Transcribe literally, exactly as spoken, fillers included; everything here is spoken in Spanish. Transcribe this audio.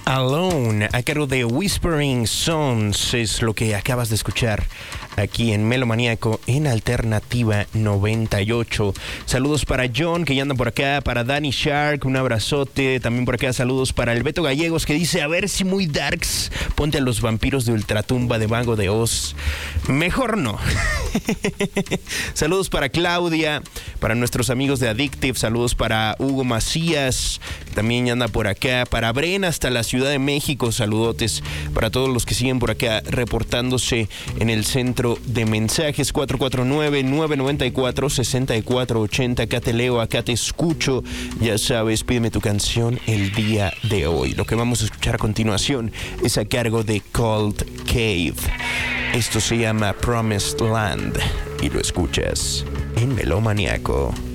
Alone, a cargo de Whispering Sons, es lo que acabas de escuchar aquí en Melomaníaco en Alternativa noventa y ocho. Saludos para John, que ya anda por acá, para Danny Shark, un abrazote. También por acá saludos para el Beto Gallegos, que dice, a ver si muy darks, ponte a los vampiros de Ultratumba de Mago de Oz. Mejor no. Saludos para Claudia, para nuestros amigos de Addictive, saludos para Hugo Macías, que también ya anda por acá, para Brena hasta la Ciudad de México, saludotes para todos los que siguen por acá reportándose en el centro de mensajes. Cuatro cuatro nueve, nueve nueve cuatro, seis cuatro ocho cero. Acá te leo, acá te escucho. Ya sabes, pídeme tu canción el día de hoy. Lo que vamos a escuchar a continuación es a cargo de Cold Cave. Esto se llama Promised Land y lo escuchas en Melomaníaco.